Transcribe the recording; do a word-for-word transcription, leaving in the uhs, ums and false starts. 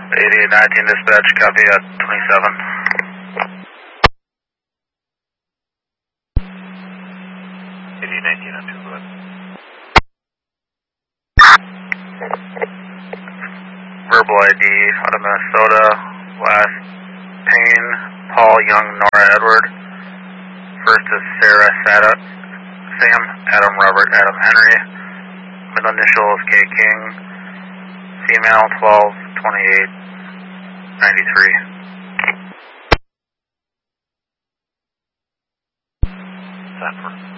eighty-eight nineteen dispatch, copy at twenty-seven. eighty-eight nineteen on two, go ahead. Verbal I D out of Minnesota, last Payne, Paul Young, Nora Edward. First is Sarah Sada, Sam, Adam Robert, Adam Henry. Middle initial is K King. Female, twelve twenty-eight ninety-three. Zephyr.